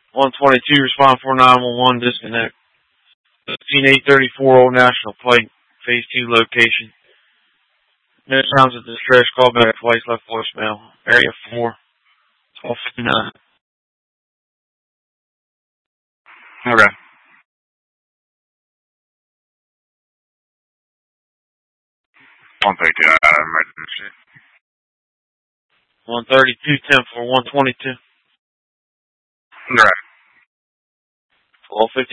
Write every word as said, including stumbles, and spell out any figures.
one twenty-two, respond for nine one one, disconnect. fifteen eight thirty-four Old National Pike, phase two location. No sounds of distress, call back twice, left voicemail. Area four, twelve fifty-nine. Okay. one thirty-two, out of emergency. one thirty-two, ten for one twenty-two. Right. twelve fifty.